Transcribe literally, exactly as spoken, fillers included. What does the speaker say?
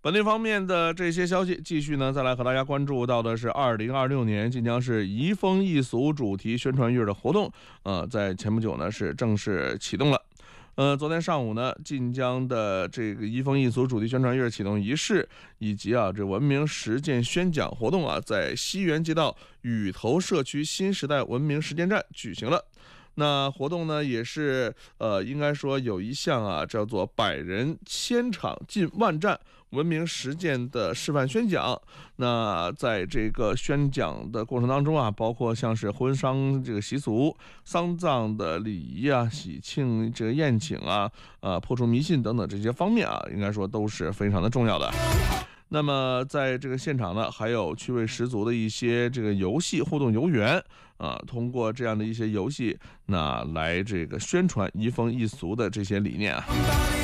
本地方面的这些消息，继续呢，再来和大家关注到的是二零二六年晋江市移风易俗主题宣传月的活动，呃，在前不久呢是正式启动了。呃，昨天上午呢，晋江的这个移风易俗主题宣传月启动仪式，以及啊这文明实践宣讲活动啊，在西园街道雨头社区新时代文明实践站举行了。那活动呢，也是呃，应该说有一项啊，叫做百人千场进万站文明实践的示范宣讲。那在这个宣讲的过程当中啊，包括像是婚丧这个习俗、丧葬的礼仪啊、喜庆这个宴请啊、呃破除迷信等等这些方面啊，应该说都是非常的重要的。那么在这个现场呢，还有趣味十足的一些这个游戏互动游园啊，通过这样的一些游戏，那来这个宣传移风易俗的这些理念啊。